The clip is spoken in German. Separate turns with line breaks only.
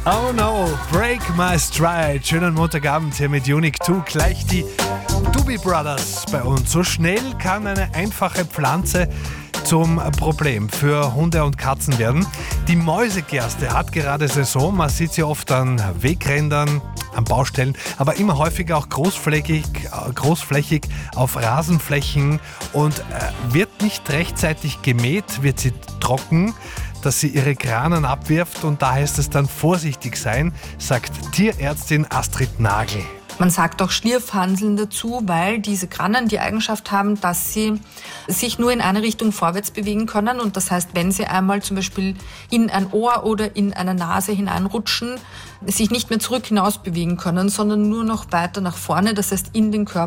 Oh no, Break My Stride. Schönen Montagabend hier mit Unique 2. Gleich die Doobie Brothers bei uns. So schnell kann eine einfache Pflanze zum Problem für Hunde und Katzen werden. Die Mäusegerste hat gerade Saison. Man sieht sie oft an Wegrändern, an Baustellen, aber immer häufiger auch großflächig auf Rasenflächen und wird nicht rechtzeitig gemäht, wird sie trocken, dass sie ihre Granen abwirft, und da heißt es dann vorsichtig sein, sagt Tierärztin Astrid Nagel.
Man sagt auch Schlierfhanseln dazu, weil diese Granen die Eigenschaft haben, dass sie sich nur in eine Richtung vorwärts bewegen können. Und das heißt, wenn sie einmal zum Beispiel in ein Ohr oder in eine Nase hineinrutschen, sich nicht mehr zurück hinaus bewegen können, sondern nur noch weiter nach vorne, das heißt in den Körper